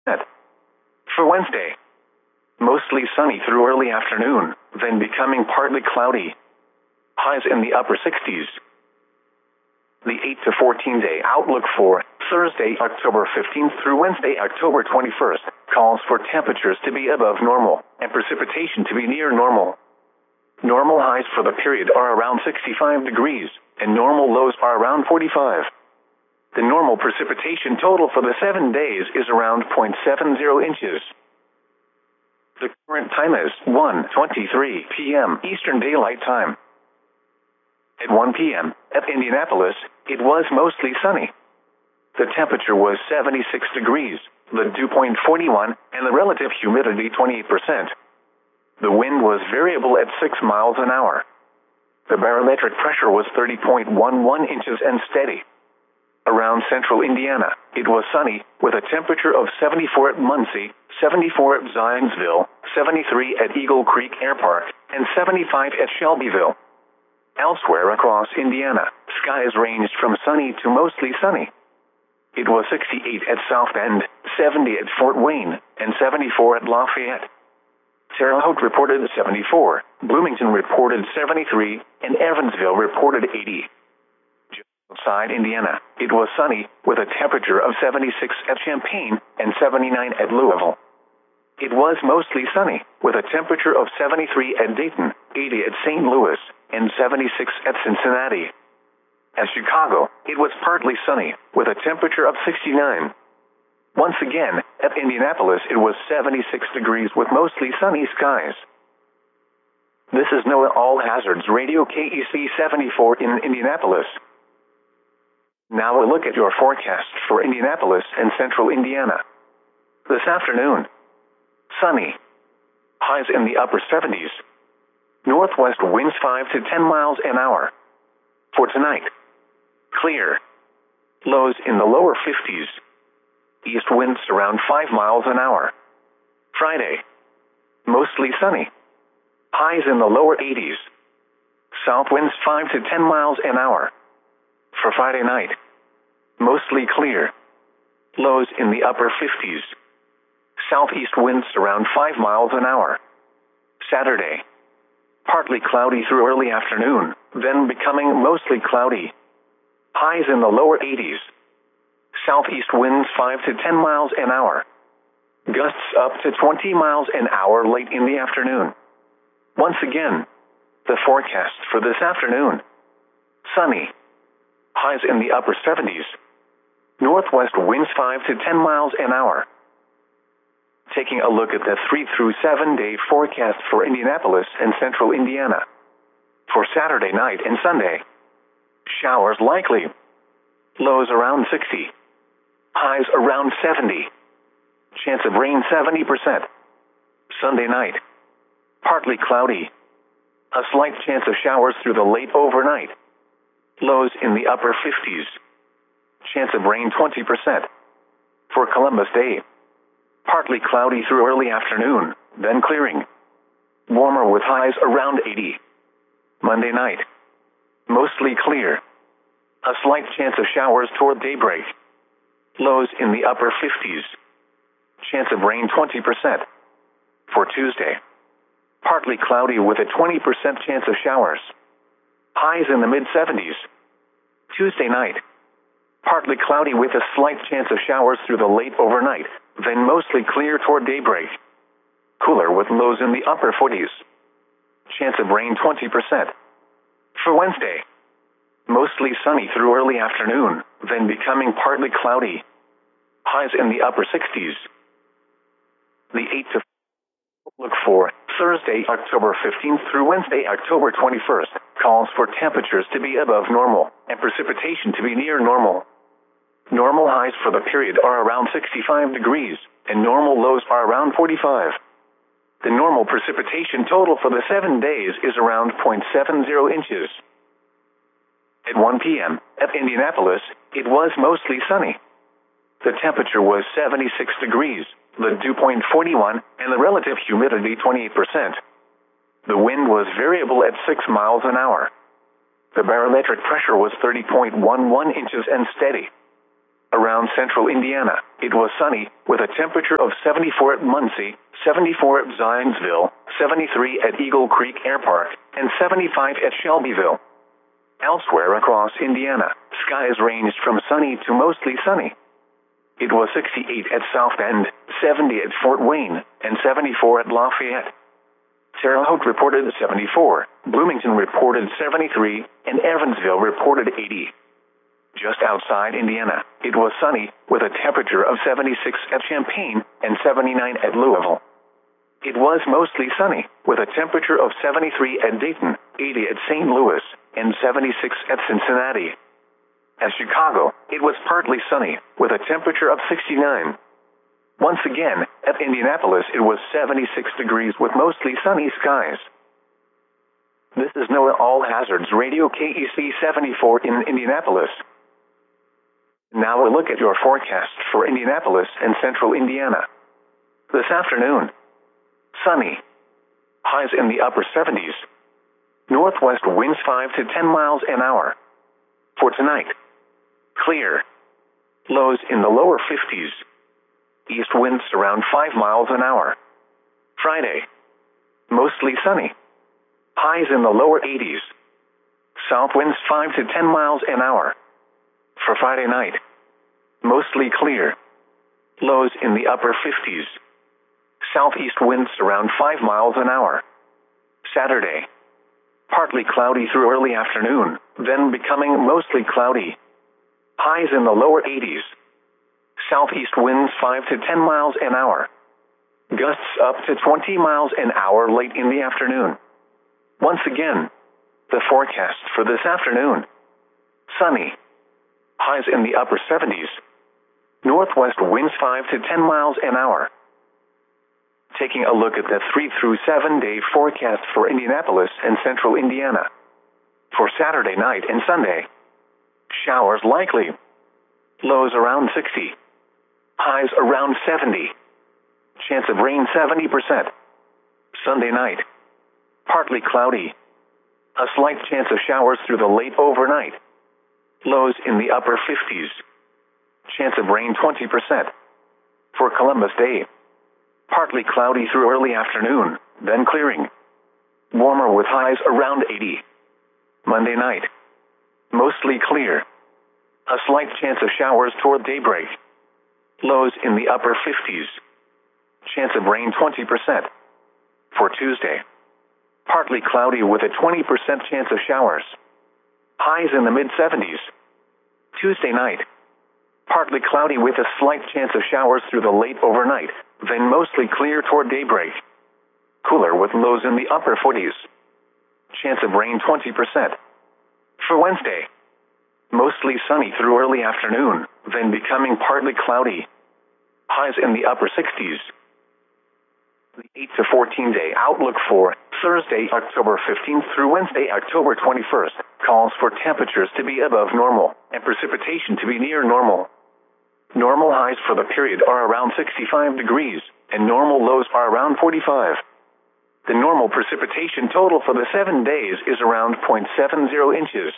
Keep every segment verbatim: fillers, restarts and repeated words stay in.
For Wednesday, mostly sunny through early afternoon, then becoming partly cloudy. Highs in the upper sixties. The eight to fourteen day outlook for Thursday, October fifteenth through Wednesday, October twenty-first, calls for temperatures to be above normal and precipitation to be near normal. Normal highs for the period are around sixty-five degrees, and normal lows are around forty-five. The normal precipitation total for the seven days is around zero point seven zero inches. The current time is one twenty-three p m Eastern Daylight Time. At one p m at Indianapolis, it was mostly sunny. The temperature was seventy-six degrees, the dew point forty-one, and the relative humidity twenty-eight percent. The wind was variable at six miles an hour. The barometric pressure was thirty point one one inches and steady. Around central Indiana, it was sunny, with a temperature of seventy-four at Muncie, seventy-four at Zionsville, seventy-three at Eagle Creek Air Park, and seventy-five at Shelbyville. Elsewhere across Indiana, skies ranged from sunny to mostly sunny. It was sixty-eight at South Bend, seventy at Fort Wayne, and seventy-four at Lafayette. Terre Haute reported seventy-four, Bloomington reported seventy-three, and Evansville reported eighty. Just outside Indiana, it was sunny, with a temperature of seventy-six at Champaign and seventy-nine at Louisville. It was mostly sunny, with a temperature of seventy-three at Dayton, eighty at Saint Louis, and seventy-six at Cincinnati. At Chicago, it was partly sunny, with a temperature of sixty-nine. Once again, at Indianapolis, it was seventy-six degrees with mostly sunny skies. This is NOAA All Hazards Radio K E C seventy-four in Indianapolis. Now a look at your forecast for Indianapolis and central Indiana. This afternoon, sunny. Highs in the upper seventies. Northwest winds five to ten miles an hour. For tonight, clear. Lows in the lower fifties. East winds around five miles an hour. Friday, mostly sunny. Highs in the lower eighties. South winds five to ten miles an hour. For Friday night, mostly clear. Lows in the upper fifties. Southeast winds around five miles an hour. Saturday, partly cloudy through early afternoon, then becoming mostly cloudy. Highs in the lower eighties. Southeast winds five to ten miles an hour. Gusts up to twenty miles an hour late in the afternoon. Once again, the forecast for this afternoon. Sunny. Highs in the upper seventies. Northwest winds five to ten miles an hour. Taking a look at the three through seven day forecast for Indianapolis and central Indiana. For Saturday night and Sunday, showers likely. Lows around sixty. Highs around seventy. Chance of rain seventy percent. Sunday night, partly cloudy. A slight chance of showers through the late overnight. Lows in the upper fifties. Chance of rain twenty percent. For Columbus Day, partly cloudy through early afternoon, then clearing. Warmer with highs around eighty. Monday night, mostly clear. A slight chance of showers toward daybreak. Lows in the upper fifties. Chance of rain twenty percent. For Tuesday, partly cloudy with a twenty percent chance of showers. Highs in the mid seventies. Tuesday night, partly cloudy with a slight chance of showers through the late overnight, then mostly clear toward daybreak. Cooler with lows in the upper forties. Chance of rain twenty percent. For Wednesday, mostly sunny through early afternoon, then becoming partly cloudy. Highs in the upper sixties. The eight to look for Thursday, October fifteenth through Wednesday, October twenty-first, calls for temperatures to be above normal and precipitation to be near normal. Normal highs for the period are around sixty-five degrees, and normal lows are around forty-five. The normal precipitation total for the seven days is around zero point seven zero inches. At one p m at Indianapolis, it was mostly sunny. The temperature was seventy-six degrees, the dew point forty-one, and the relative humidity twenty-eight percent. The wind was variable at six miles an hour. The barometric pressure was thirty point one one inches and steady. Around central Indiana, it was sunny, with a temperature of seventy-four at Muncie, seventy-four at Zionsville, seventy-three at Eagle Creek Air Park, and seventy-five at Shelbyville. Elsewhere across Indiana, skies ranged from sunny to mostly sunny. It was sixty-eight at South Bend, seventy at Fort Wayne, and seventy-four at Lafayette. Terre Haute reported seventy-four, Bloomington reported seventy-three, and Evansville reported eighty. Just outside Indiana, it was sunny, with a temperature of seventy-six at Champaign and seventy-nine at Louisville. It was mostly sunny, with a temperature of seventy-three at Dayton, eighty at Saint Louis, and seventy-six at Cincinnati. At Chicago, it was partly sunny, with a temperature of sixty-nine. Once again, at Indianapolis it was seventy-six degrees with mostly sunny skies. This is NOAA All Hazards Radio K E C seventy-four in Indianapolis. Now a look at your forecast for Indianapolis and central Indiana. This afternoon, sunny. Highs in the upper seventies. Northwest winds five to ten miles an hour. For tonight, clear. Lows in the lower fifties. East winds around five miles an hour. Friday, mostly sunny. Highs in the lower eighties. South winds five to ten miles an hour. For Friday night, mostly clear. Lows in the upper fifties. Southeast winds around five miles an hour. Saturday, partly cloudy through early afternoon, then becoming mostly cloudy. Highs in the lower eighties. Southeast winds five to ten miles an hour. Gusts up to twenty miles an hour late in the afternoon. Once again, the forecast for this afternoon. Sunny. Highs in the upper seventies. Northwest winds five to ten miles an hour. Taking a look at the three through seven day forecast for Indianapolis and central Indiana. For Saturday night and Sunday, showers likely. Lows around sixty. Highs around seventy. Chance of rain seventy percent. Sunday night, partly cloudy. A slight chance of showers through the late overnight. Lows in the upper fifties. Chance of rain twenty percent. For Columbus Day, partly cloudy through early afternoon, then clearing. Warmer with highs around eighty. Monday night, mostly clear. A slight chance of showers toward daybreak. Lows in the upper fifties. Chance of rain twenty percent. For Tuesday, partly cloudy with a twenty percent chance of showers. Highs in the mid seventies. Tuesday night, partly cloudy with a slight chance of showers through the late overnight, then mostly clear toward daybreak. Cooler with lows in the upper forties. Chance of rain twenty percent. For Wednesday, mostly sunny through early afternoon, then becoming partly cloudy. Highs in the upper sixties. The eight to fourteen day outlook for Thursday, October fifteenth through Wednesday, October twenty-first, calls for temperatures to be above normal and precipitation to be near normal. Normal highs for the period are around sixty-five degrees, and normal lows are around forty-five. The normal precipitation total for the seven days is around zero point seven zero inches.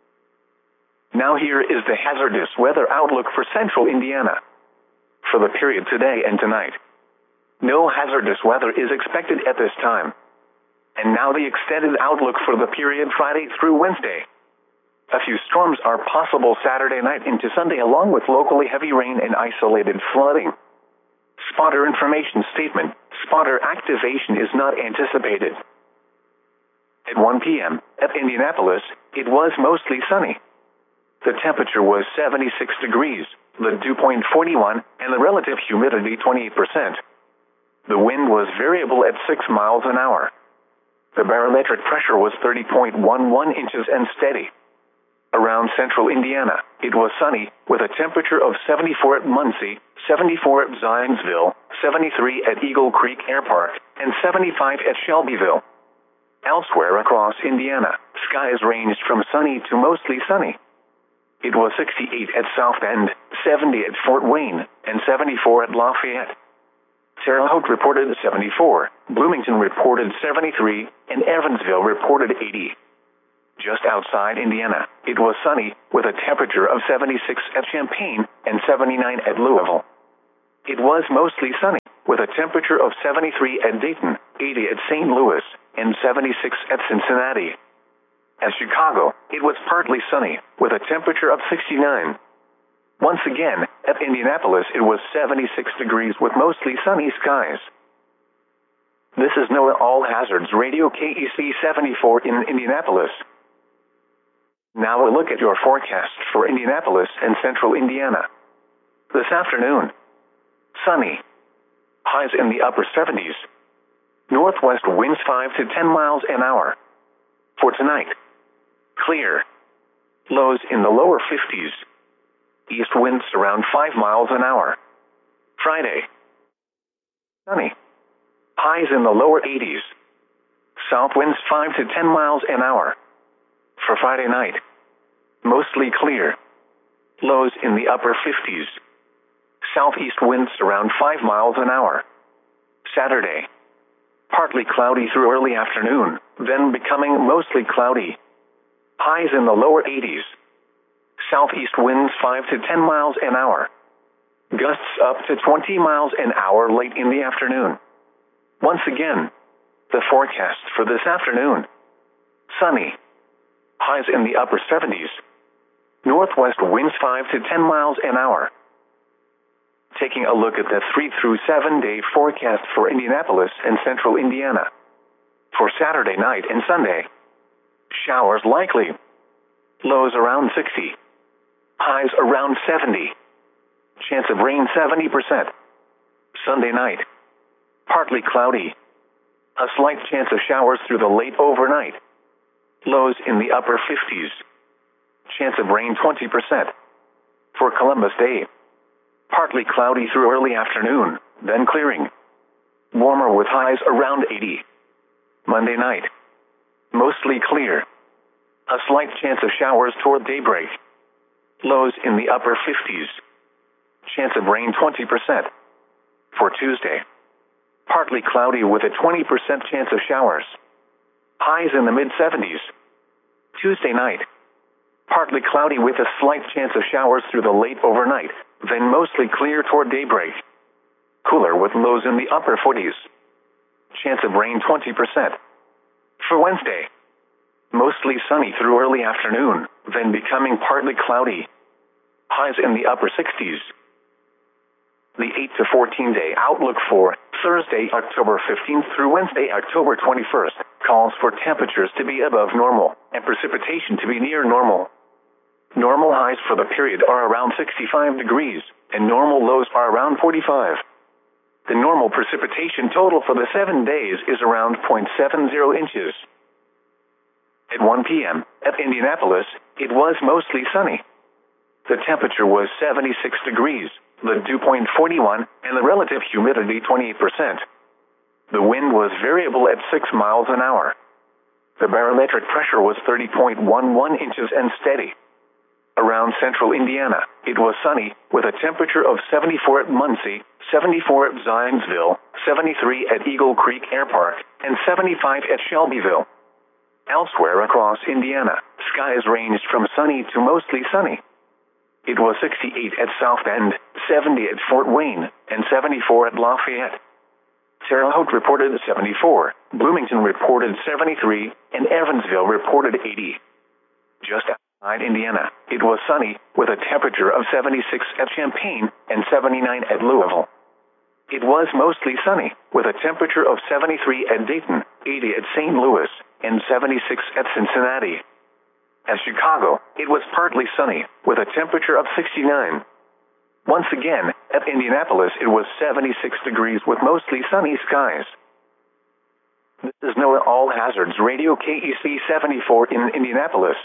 Now here is the hazardous weather outlook for central Indiana. For the period today and tonight, no hazardous weather is expected at this time. And now the extended outlook for the period Friday through Wednesday. A few storms are possible Saturday night into Sunday, along with locally heavy rain and isolated flooding. Spotter information statement: spotter activation is not anticipated. At one p.m. at Indianapolis, it was mostly sunny. The temperature was seventy-six degrees, the dew point forty-one, and the relative humidity twenty-eight percent. The wind was variable at six miles an hour. The barometric pressure was thirty point one one inches and steady. Around central Indiana, it was sunny, with a temperature of seventy-four at Muncie, seventy-four at Zionsville, seventy-three at Eagle Creek Air Park, and seventy-five at Shelbyville. Elsewhere across Indiana, skies ranged from sunny to mostly sunny. It was sixty-eight at South Bend, seventy at Fort Wayne, and seventy-four at Lafayette. Terre Haute reported seventy-four, Bloomington reported seventy-three, and Evansville reported eighty. Just outside Indiana, it was sunny, with a temperature of seventy-six at Champaign and seventy-nine at Louisville. It was mostly sunny, with a temperature of seventy-three at Dayton, eighty at Saint Louis, and seventy-six at Cincinnati. At Chicago, it was partly sunny, with a temperature of sixty-nine. Once again, at Indianapolis it was seventy-six degrees with mostly sunny skies. This is NOAA All Hazards Radio K E C seventy-four in Indianapolis. Now a look at your forecast for Indianapolis and central Indiana. This afternoon, sunny. Highs in the upper seventies. Northwest winds five to ten miles an hour. For tonight, clear. Lows in the lower fifties. East winds around five miles an hour. Friday, sunny. Highs in the lower eighties. South winds five to ten miles an hour. For Friday night, mostly clear. Lows in the upper fifties. Southeast winds around five miles an hour. Saturday, partly cloudy through early afternoon, then becoming mostly cloudy. Highs in the lower eighties. Southeast winds five to ten miles an hour. Gusts up to twenty miles an hour late in the afternoon. Once again, the forecast for this afternoon. Sunny. Highs in the upper seventies. Northwest winds five to ten miles an hour. Taking a look at the three through seven day forecast for Indianapolis and central Indiana. For Saturday night and Sunday, showers likely. Lows around sixty. Highs around seventy. Chance of rain seventy percent. Sunday night, partly cloudy. A slight chance of showers through the late overnight. Lows in the upper fifties. Chance of rain twenty percent. For Columbus Day, partly cloudy through early afternoon, then clearing. Warmer with highs around eighty. Monday night, mostly clear. A slight chance of showers toward daybreak. Lows in the upper fifties. Chance of rain twenty percent. For Tuesday, partly cloudy with a twenty percent chance of showers. Highs in the mid seventies. Tuesday night, partly cloudy with a slight chance of showers through the late overnight, then mostly clear toward daybreak. Cooler with lows in the upper forties. Chance of rain twenty percent. For Wednesday, mostly sunny through early afternoon, then becoming partly cloudy. Highs in the upper sixties. The eight to fourteen day outlook for Thursday, October fifteenth through Wednesday, October twenty-first, calls for temperatures to be above normal and precipitation to be near normal. Normal highs for the period are around sixty-five degrees, and normal lows are around forty-five. The normal precipitation total for the seven days is around zero point seven zero inches. At one p m at Indianapolis, it was mostly sunny. The temperature was seventy-six degrees, the dew point forty-one, and the relative humidity twenty-eight percent. The wind was variable at six miles an hour. The barometric pressure was thirty point one one inches and steady. Around central Indiana, it was sunny, with a temperature of seventy-four at Muncie, seventy-four at Zionsville, seventy-three at Eagle Creek Air Park, and seventy-five at Shelbyville. Elsewhere across Indiana, skies ranged from sunny to mostly sunny. It was sixty-eight at South Bend, seventy at Fort Wayne, and seventy-four at Lafayette. Terre Haute reported seventy-four, Bloomington reported seventy-three, and Evansville reported eighty. Just outside Indiana, it was sunny, with a temperature of seventy-six at Champaign and seventy-nine at Louisville. It was mostly sunny, with a temperature of seventy-three at Dayton, eighty at Saint Louis, and seventy-six at Cincinnati. At Chicago, it was partly sunny, with a temperature of sixty-nine. Once again, at Indianapolis it was seventy-six degrees with mostly sunny skies. This is NOAA All Hazards Radio K E C seventy-four in Indianapolis.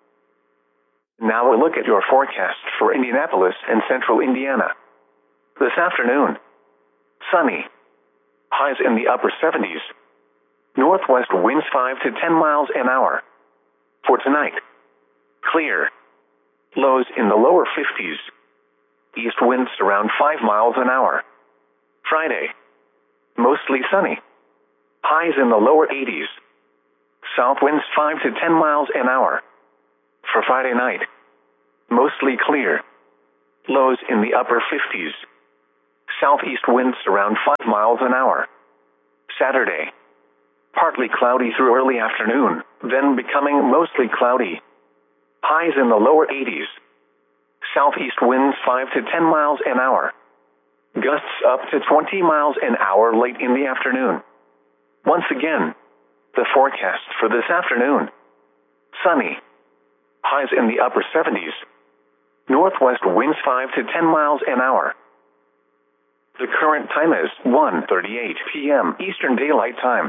Now a look at your forecast for Indianapolis and central Indiana. This afternoon, sunny. Highs in the upper seventies. Northwest winds five to ten miles an hour. For tonight, clear. Lows in the lower fifties. East winds around five miles an hour. Friday, mostly sunny. Highs in the lower eighties. South winds five to ten miles an hour. For Friday night, mostly clear. Lows in the upper fifties. Southeast winds around five miles an hour. Saturday, partly cloudy through early afternoon, then becoming mostly cloudy. Highs in the lower eighties. Southeast winds five to ten miles an hour. Gusts up to twenty miles an hour late in the afternoon. Once again, the forecast for this afternoon. Sunny. Highs in the upper seventies. Northwest winds five to ten miles an hour. The current time is one thirty-eight p m Eastern Daylight Time.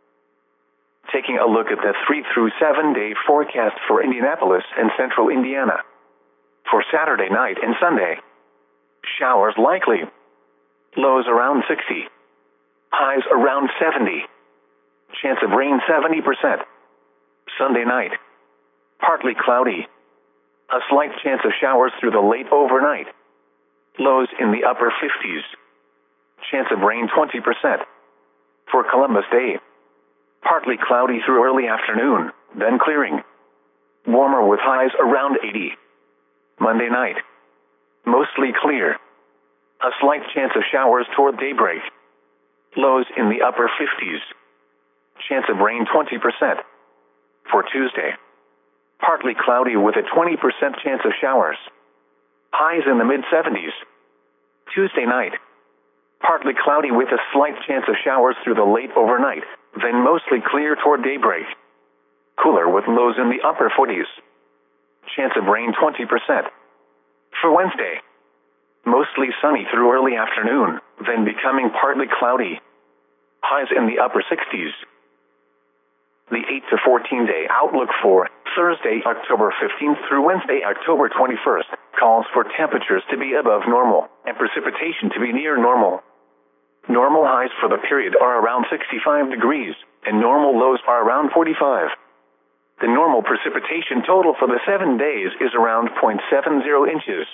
Taking a look at the three through seven day forecast for Indianapolis and central Indiana. For Saturday night and Sunday, showers likely. Lows around sixty. Highs around seventy. Chance of rain seventy percent. Sunday night, partly cloudy. A slight chance of showers through the late overnight. Lows in the upper fifties. Chance of rain twenty percent. For Columbus Day, partly cloudy through early afternoon, then clearing. Warmer with highs around eighty. Monday night, mostly clear. A slight chance of showers toward daybreak. Lows in the upper fifties. Chance of rain twenty percent. For Tuesday, partly cloudy with a twenty percent chance of showers. Highs in the mid seventies. Tuesday night, partly cloudy with a slight chance of showers through the late overnight, then mostly clear toward daybreak. Cooler with lows in the upper forties. Chance of rain twenty percent. For Wednesday, mostly sunny through early afternoon, then becoming partly cloudy. Highs in the upper sixties. The eight to fourteen day outlook for Thursday, October fifteenth through Wednesday, October twenty-first, calls for temperatures to be above normal and precipitation to be near normal. Normal highs for the period are around sixty-five degrees, and normal lows are around forty-five. The normal precipitation total for the seven days is around zero point seven zero inches.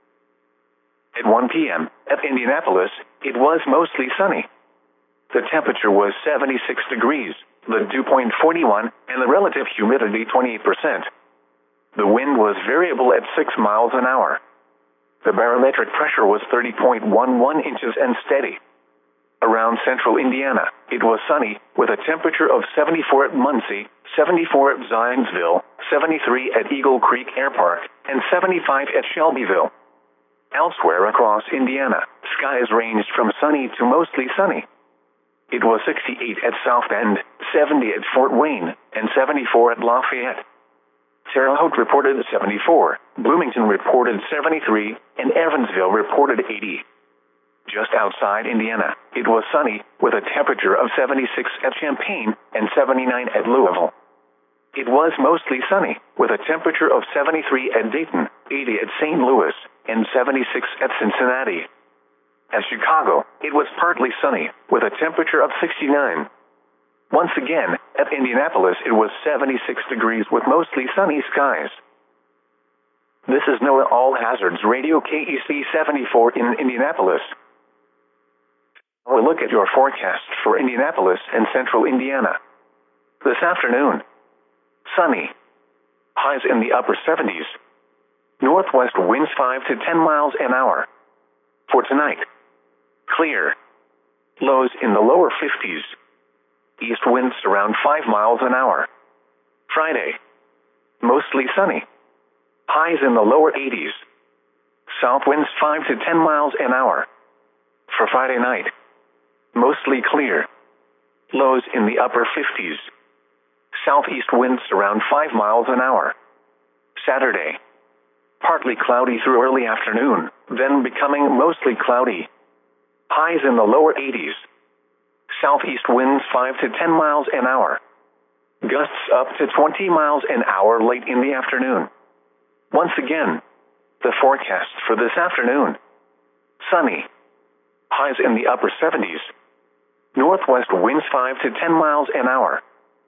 At one p m at Indianapolis, it was mostly sunny. The temperature was seventy-six degrees, the dew point forty-one, and the relative humidity twenty-eight percent. The wind was variable at six miles an hour. The barometric pressure was thirty point one one inches and steady. Around central Indiana, it was sunny, with a temperature of seventy-four at Muncie, seventy-four at Zionsville, seventy-three at Eagle Creek Air Park, and seventy-five at Shelbyville. Elsewhere across Indiana, skies ranged from sunny to mostly sunny. It was sixty-eight at South Bend, seventy at Fort Wayne, and seventy-four at Lafayette. Terre Haute reported seventy-four, Bloomington reported seventy-three, and Evansville reported eighty. Just outside Indiana, it was sunny, with a temperature of seventy-six at Champaign and seventy-nine at Louisville. It was mostly sunny, with a temperature of seventy-three at Dayton, eighty at Saint Louis, and seventy-six at Cincinnati. At Chicago, it was partly sunny, with a temperature of sixty-nine. Once again, at Indianapolis, it was seventy-six degrees with mostly sunny skies. This is NOAA All Hazards Radio K E C seventy-four in Indianapolis. We'll look at your forecast for Indianapolis and central Indiana. This afternoon, sunny. Highs in the upper seventies. Northwest winds five to ten miles an hour. For tonight, clear. Lows in the lower fifties. East winds around five miles an hour. Friday, mostly sunny. Highs in the lower eighties. South winds five to ten miles an hour. For Friday night, mostly clear. Lows in the upper fifties. Southeast winds around five miles an hour. Saturday, partly cloudy through early afternoon, then becoming mostly cloudy. Highs in the lower eighties. Southeast winds five to ten miles an hour. Gusts up to twenty miles an hour late in the afternoon. Once again, the forecast for this afternoon. Sunny. Highs in the upper seventies. Northwest winds five to ten miles an hour.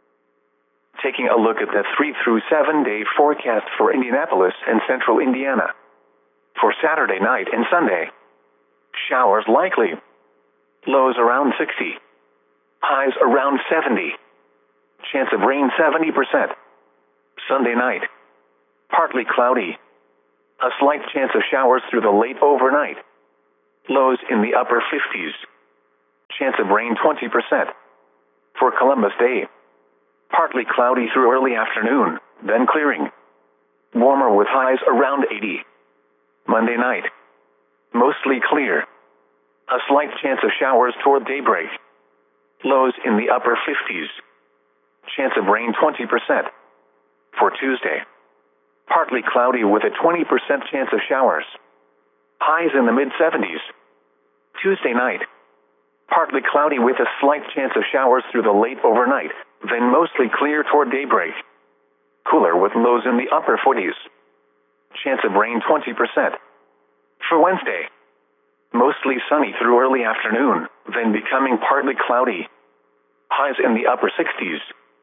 Taking a look at the three through seven day forecast for Indianapolis and central Indiana. For Saturday night and Sunday, showers likely. Lows around sixty. Highs around seventy. Chance of rain seventy percent. Sunday night. Partly cloudy. A slight chance of showers through the late overnight. Lows in the upper fifties. Chance of rain twenty percent. For Columbus Day. Partly cloudy through early afternoon, then clearing. Warmer with highs around eighty. Monday night. Mostly clear. A slight chance of showers toward daybreak. Lows in the upper fifties. Chance of rain twenty percent. For Tuesday. Partly cloudy with a twenty percent chance of showers. Highs in the mid seventies. Tuesday night. Partly cloudy with a slight chance of showers through the late overnight, then mostly clear toward daybreak. Cooler with lows in the upper forties. Chance of rain twenty percent. For Wednesday. Mostly sunny through early afternoon, then becoming partly cloudy. Highs in the upper sixties.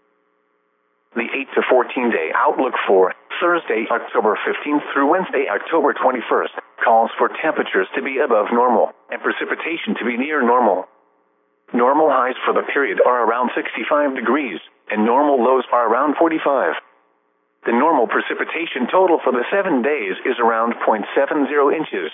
The eight to fourteen day outlook for Thursday, October fifteenth through Wednesday, October twenty-first, calls for temperatures to be above normal and precipitation to be near normal. Normal highs for the period are around sixty-five degrees, and normal lows are around forty-five. The normal precipitation total for the seven days is around zero point seven zero inches.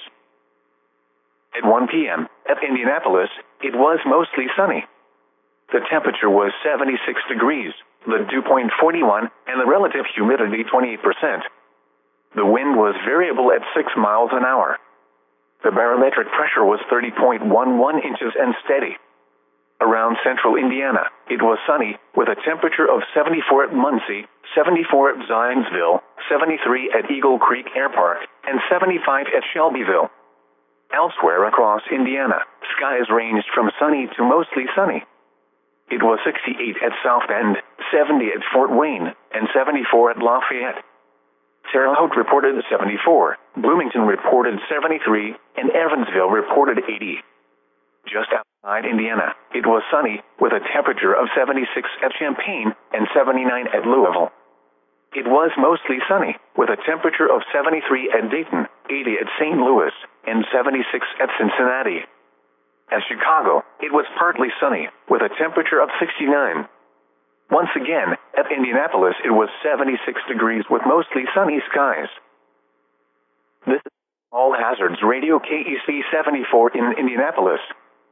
At one p m at Indianapolis, it was mostly sunny. The temperature was seventy-six degrees, the dew point forty-one, and the relative humidity twenty-eight percent. The wind was variable at six miles an hour. The barometric pressure was thirty point one one inches and steady. Around central Indiana, it was sunny, with a temperature of seventy-four at Muncie, seventy-four at Zionsville, seventy-three at Eagle Creek Air Park, and seventy-five at Shelbyville. Elsewhere across Indiana, skies ranged from sunny to mostly sunny. It was sixty-eight at South Bend, seventy at Fort Wayne, and seventy-four at Lafayette. Terre Haute reported seventy-four, Bloomington reported seventy-three, and Evansville reported eighty. Just outside Indiana, it was sunny, with a temperature of seventy-six at Champaign and seventy-nine at Louisville. It was mostly sunny, with a temperature of seventy-three at Dayton, eighty at Saint Louis, and seventy-six at Cincinnati. At Chicago, it was partly sunny, with a temperature of sixty-nine. Once again, at Indianapolis, it was seventy-six degrees with mostly sunny skies. This is All Hazards Radio K E C seventy-four in Indianapolis.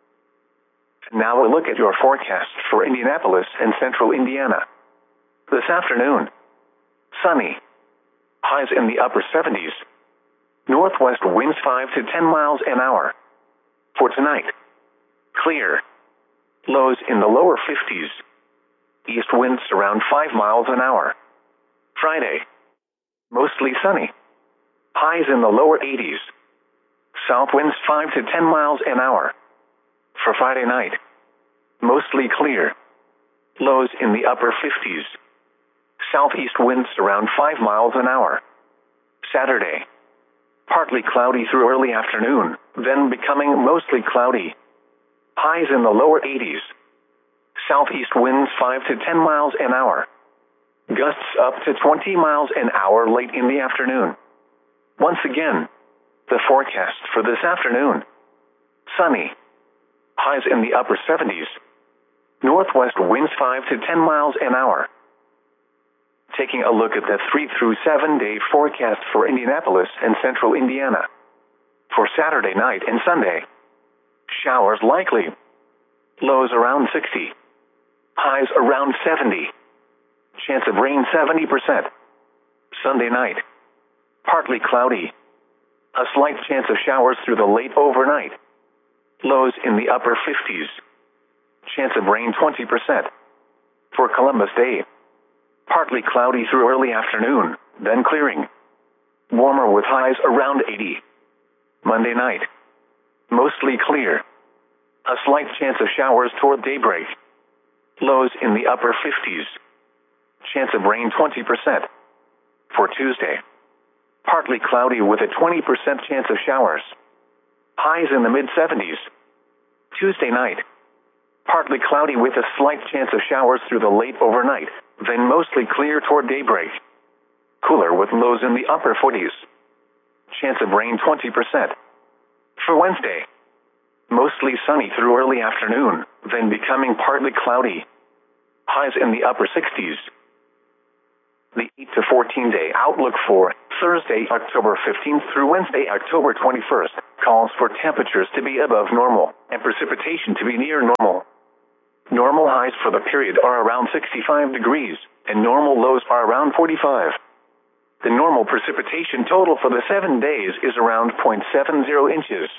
Now a look at your forecast for Indianapolis and central Indiana. This afternoon, sunny. Highs in the upper seventies. Northwest winds five to ten miles an hour. For tonight, clear. Lows in the lower fifties. East winds around five miles an hour. Friday, mostly sunny. Highs in the lower eighties. South winds five to ten miles an hour. For Friday night, mostly clear. Lows in the upper fifties. Southeast winds around five miles an hour. Saturday, partly cloudy through early afternoon, then becoming mostly cloudy. Highs in the lower eighties. Southeast winds five to ten miles an hour. Gusts up to twenty miles an hour late in the afternoon. Once again, the forecast for this afternoon. Sunny. Highs in the upper seventies. Northwest winds five to ten miles an hour. Taking a look at the three through seven day forecast for Indianapolis and central Indiana. For Saturday night and Sunday, showers likely. Lows around sixty. Highs around seventy. Chance of rain seventy percent. Sunday night, partly cloudy. A slight chance of showers through the late overnight. Lows in the upper fifties. Chance of rain twenty percent. For Columbus Day, partly cloudy through early afternoon, then clearing. Warmer with highs around eighty. Monday night, mostly clear. A slight chance of showers toward daybreak. Lows in the upper fifties. Chance of rain twenty percent. For Tuesday, partly cloudy with a twenty percent chance of showers. Highs in the mid seventies. Tuesday night, partly cloudy with a slight chance of showers through the late overnight, then mostly clear toward daybreak. Cooler with lows in the upper forties. Chance of rain twenty percent. For Wednesday, mostly sunny through early afternoon, then becoming partly cloudy. highs in the upper sixties. The eight to fourteen day outlook for Thursday, October fifteenth through Wednesday, October twenty-first, calls for temperatures to be above normal and precipitation to be near normal. Normal highs for the period are around sixty-five degrees, and normal lows are around forty-five. The normal precipitation total for the seven days is around zero point seven zero inches.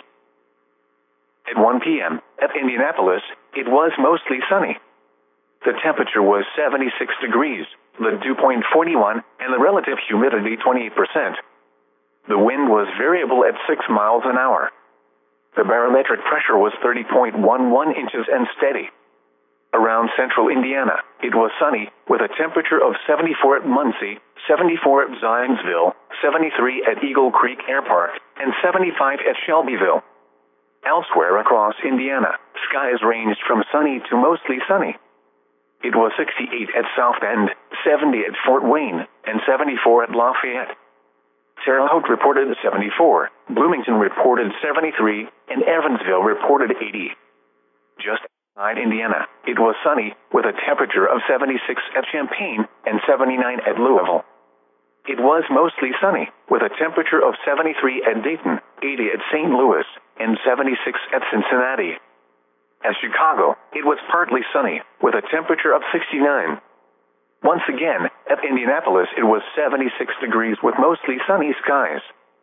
At one p m at Indianapolis, it was mostly sunny. The temperature was seventy-six degrees, the dew point forty-one, and the relative humidity twenty-eight percent. The wind was variable at six miles an hour. The barometric pressure was thirty point one one inches and steady. Around central Indiana, it was sunny, with a temperature of seventy-four at Muncie, seventy-four at Zionsville, seventy-three at Eagle Creek Air Park, and seventy-five at Shelbyville. Elsewhere across Indiana, skies ranged from sunny to mostly sunny. It was sixty-eight at South Bend, seventy at Fort Wayne, and seventy-four at Lafayette. Terre Haute reported seventy-four, Bloomington reported seventy-three, and Evansville reported eighty. Just outside Indiana, it was sunny, with a temperature of seventy-six at Champaign and seventy-nine at Louisville. It was mostly sunny, with a temperature of seventy-three at Dayton, eighty at Saint Louis, and seventy-six at Cincinnati. At Chicago, it was partly sunny, with a temperature of sixty-nine. Once again, at Indianapolis, it was seventy-six degrees with mostly sunny skies.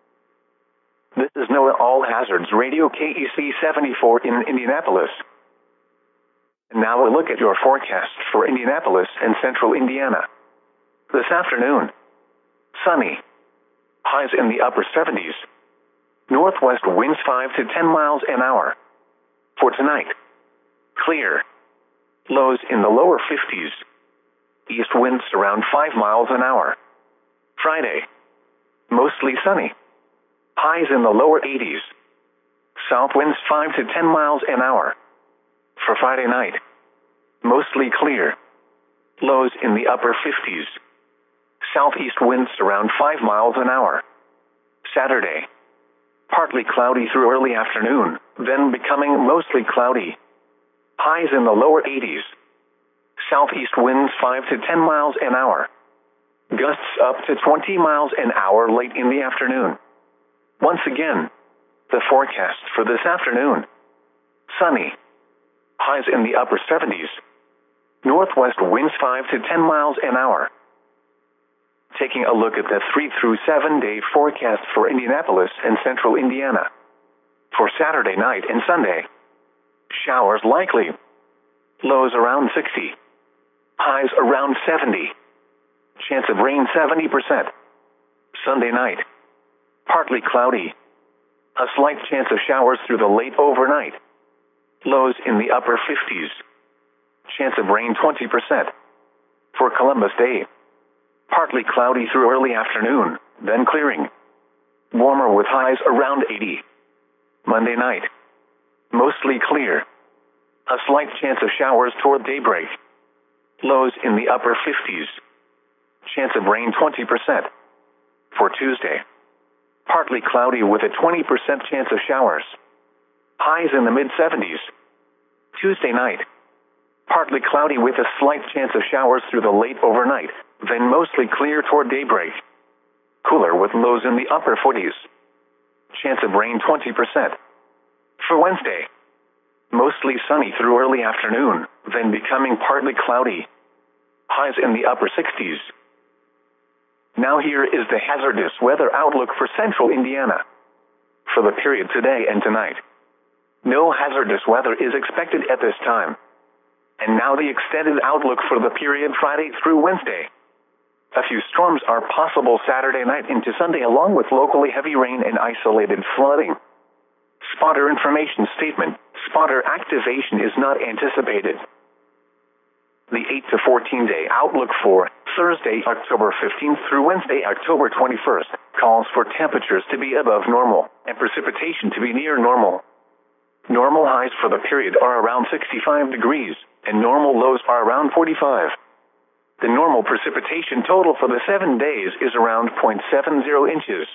This is NOAA All Hazards Radio K E C seventy-four in Indianapolis. And now a look at your forecast for Indianapolis and central Indiana. This afternoon, sunny. Highs in the upper seventies. Northwest winds five to ten miles an hour. For tonight, clear. Lows in the lower fifties. East winds around five miles an hour. Friday, mostly sunny. Highs in the lower eighties. South winds five to ten miles an hour. For Friday night, mostly clear. Lows in the upper fifties. Southeast winds around five miles an hour. Saturday, partly cloudy through early afternoon, then becoming mostly cloudy. Highs in the lower eighties. Southeast winds five to ten miles an hour. Gusts up to twenty miles an hour late in the afternoon. Once again, the forecast for this afternoon. Sunny. Highs in the upper seventies. Northwest winds five to ten miles an hour. Taking a look at the three through seven day forecast for Indianapolis and central Indiana. For Saturday night and Sunday, showers likely. Lows around sixty. Highs around seventy. Chance of rain seventy percent. Sunday night, partly cloudy. A slight chance of showers through the late overnight. Lows in the upper fifties. Chance of rain twenty percent. For Columbus Day, partly cloudy through early afternoon, then clearing. Warmer with highs around eighty. Monday night, mostly clear. A slight chance of showers toward daybreak. Lows in the upper fifties. Chance of rain twenty percent. For Tuesday, partly cloudy with a twenty percent chance of showers. Highs in the mid seventies. Tuesday night, partly cloudy with a slight chance of showers through the late overnight, then mostly clear toward daybreak. Cooler with lows in the upper forties. Chance of rain twenty percent. For Wednesday, mostly sunny through early afternoon, then becoming partly cloudy. Highs in the upper sixties. Now here is the hazardous weather outlook for central Indiana. For the period today and tonight, no hazardous weather is expected at this time. And now the extended outlook for the period Friday through Wednesday. A few storms are possible Saturday night into Sunday, along with locally heavy rain and isolated flooding. Spotter information statement. Spotter activation is not anticipated. The eight to fourteen day outlook for Thursday, October fifteenth through Wednesday, October twenty-first, calls for temperatures to be above normal and precipitation to be near normal. Normal highs for the period are around sixty-five degrees, and normal lows are around forty-five. The normal precipitation total for the seven days is around zero point seven zero inches.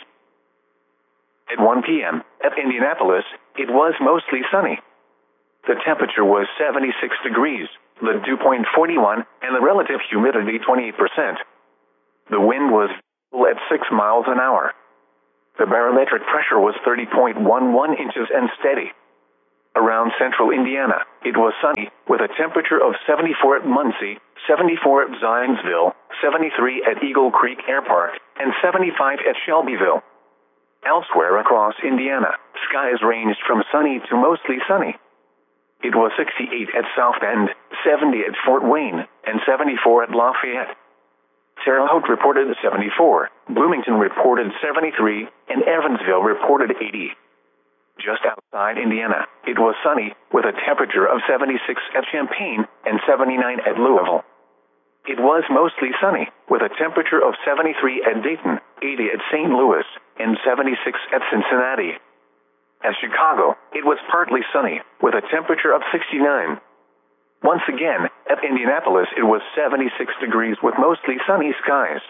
At one p m at Indianapolis, it was mostly sunny. The temperature was seventy-six degrees, the dew point forty-one, and the relative humidity twenty-eight percent. The wind was at six miles an hour. The barometric pressure was thirty point one one inches and steady. Around central Indiana, it was sunny, with a temperature of seventy-four at Muncie, seventy-four at Zionsville, seventy-three at Eagle Creek Air Park, and seventy-five at Shelbyville. Elsewhere across Indiana, skies ranged from sunny to mostly sunny. It was sixty-eight at South Bend, seventy at Fort Wayne, and seventy-four at Lafayette. Terre Haute reported seventy-four, Bloomington reported seventy-three, and Evansville reported eighty. Just outside Indiana, it was sunny, with a temperature of seventy-six at Champaign and seventy-nine at Louisville. It was mostly sunny, with a temperature of seventy-three at Dayton, eighty at Saint Louis, and seventy-six at Cincinnati. At Chicago, it was partly sunny, with a temperature of sixty-nine. Once again, at Indianapolis, it was seventy-six degrees with mostly sunny skies.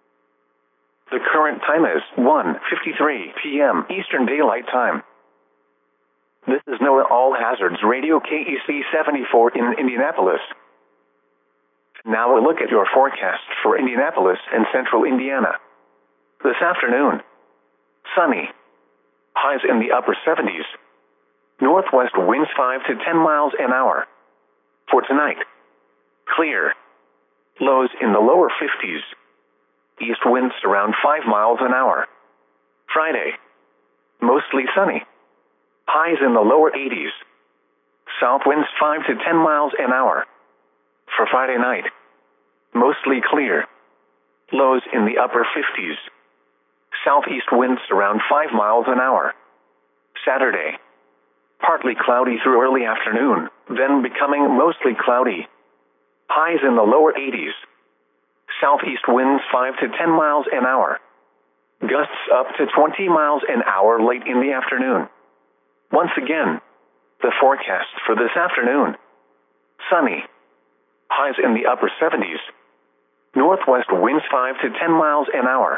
The current time is one fifty-three p m Eastern Daylight Time. This is NOAA All Hazards Radio K E C seventy-four in Indianapolis. Now a look at your forecast for Indianapolis and central Indiana. This afternoon, sunny. Highs in the upper seventies. Northwest winds five to ten miles an hour. For tonight, clear. Lows in the lower fifties. East winds around five miles an hour. Friday, mostly sunny. Highs in the lower eighties. South winds five to ten miles an hour. For Friday night, mostly clear. Lows in the upper fifties. Southeast winds around five miles an hour. Saturday, partly cloudy through early afternoon, then becoming mostly cloudy. Highs in the lower eighties. Southeast winds five to ten miles an hour. Gusts up to twenty miles an hour late in the afternoon. Once again, the forecast for this afternoon. Sunny. Highs in the upper seventies. Northwest winds five to ten miles an hour.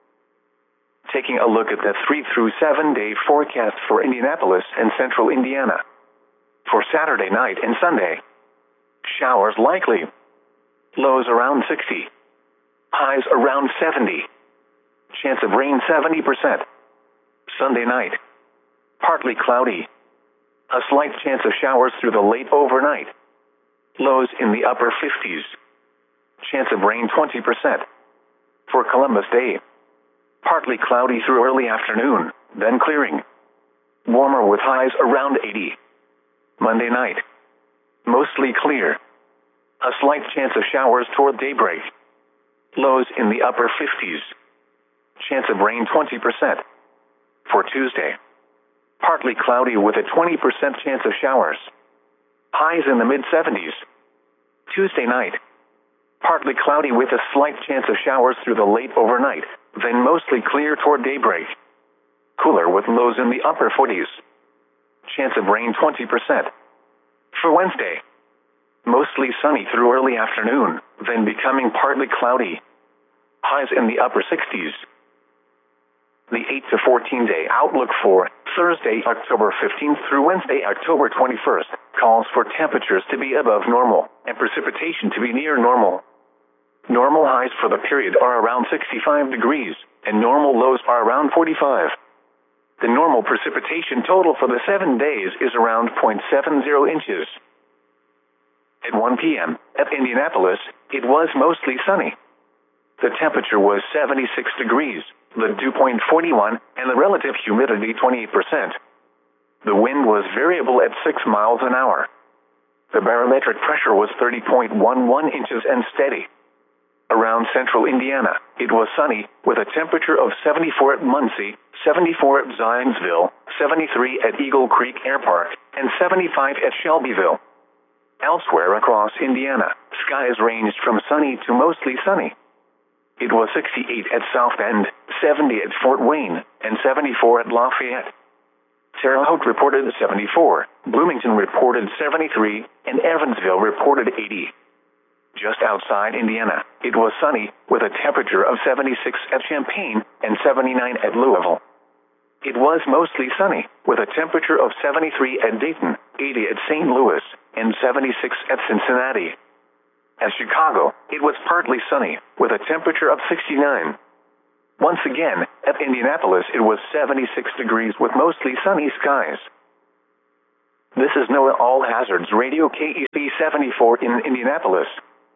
Taking a look at the three through seven day forecast for Indianapolis and central Indiana. For Saturday night and Sunday, showers likely. Lows around sixty. Highs around seventy. Chance of rain seventy percent. Sunday night, partly cloudy. A slight chance of showers through the late overnight. Lows in the upper fifties. Chance of rain twenty percent. For Columbus Day, partly cloudy through early afternoon, then clearing. Warmer with highs around eighty. Monday night, mostly clear. A slight chance of showers toward daybreak. Lows in the upper fifties. Chance of rain twenty percent. For Tuesday, partly cloudy with a twenty percent chance of showers. Highs in the mid seventies. Tuesday night, partly cloudy with a slight chance of showers through the late overnight, then mostly clear toward daybreak. Cooler with lows in the upper forties. Chance of rain twenty percent. For Wednesday, mostly sunny through early afternoon, then becoming partly cloudy. Highs in the upper sixties. The eight to fourteen day outlook for Thursday, October fifteenth through Wednesday, October twenty-first, calls for temperatures to be above normal and precipitation to be near normal. Normal highs for the period are around sixty-five degrees, and normal lows are around forty-five. The normal precipitation total for the seven days is around zero point seven zero inches. At one p m at Indianapolis, it was mostly sunny. The temperature was seventy-six degrees, the dew point forty-one, and the relative humidity twenty-eight percent. The wind was variable at six miles an hour. The barometric pressure was thirty point one one inches and steady. Around central Indiana, it was sunny, with a temperature of seventy-four at Muncie, seventy-four at Zionsville, seventy-three at Eagle Creek Air Park, and seventy-five at Shelbyville. Elsewhere across Indiana, skies ranged from sunny to mostly sunny. It was sixty-eight at South Bend, seventy at Fort Wayne, and seventy-four at Lafayette. Terre Haute reported seventy-four, Bloomington reported seventy-three, and Evansville reported eighty. Just outside Indiana, it was sunny, with a temperature of seventy-six at Champaign and seventy-nine at Louisville. It was mostly sunny, with a temperature of seventy-three at Dayton, eighty at Saint Louis, and seventy-six at Cincinnati. At Chicago, it was partly sunny, with a temperature of sixty-nine. Once again, at Indianapolis it was seventy-six degrees with mostly sunny skies. This is NOAA All Hazards Radio K E C seventy-four in Indianapolis.